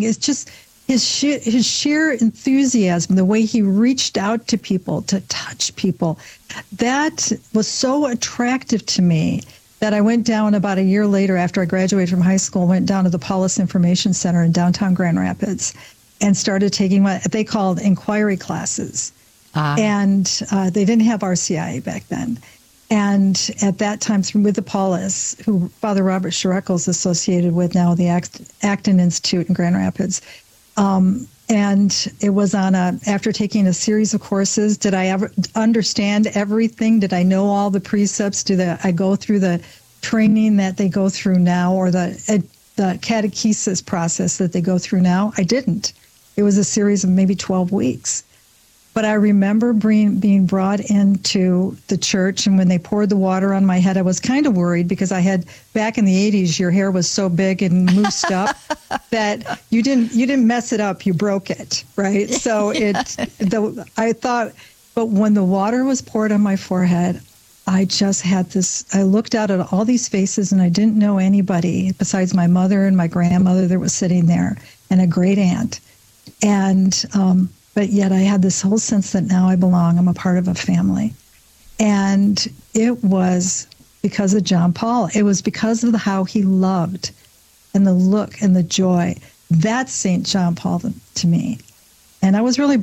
everything. It's just his sheer enthusiasm, the way he reached out to people, to touch people, that was so attractive to me that I went down about a year later after I graduated from high school, went down to the Paulus Information Center in downtown Grand Rapids and started taking what they called inquiry classes. And they didn't have RCIA back then. And at that time, with the Paulus, who Father Robert Schurekel is associated with now, the Acton Institute in Grand Rapids. And it was after taking a series of courses, did I ever understand everything? Did I know all the precepts? I go through the training that they go through now, or the catechesis process that they go through now? I didn't. It was a series of maybe 12 weeks. But I remember being brought into the church, and when they poured the water on my head, I was kind of worried because back in the 80s, your hair was so big and moosed up that you didn't mess it up, you broke it, right? So I thought, but when the water was poured on my forehead, I just had this, I looked out at all these faces and I didn't know anybody besides my mother and my grandmother that was sitting there and a great aunt. And, but yet I had this whole sense that now I belong. I'm a part of a family. And it was because of John Paul. It was because of how he loved and the look and the joy. That's St. John Paul to me. And I was really